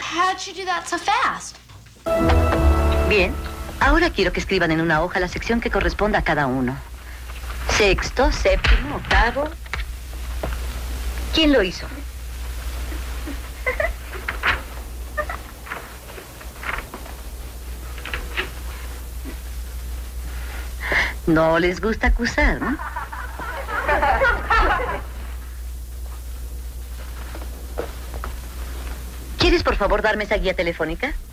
How'd you do that so fast? Bien, ahora quiero que escriban en una hoja la sección que corresponda a cada uno. Sexto, séptimo, octavo. ¿Quién lo hizo? No les gusta acusar, ¿no? ¿Quieres, por favor, darme esa guía telefónica?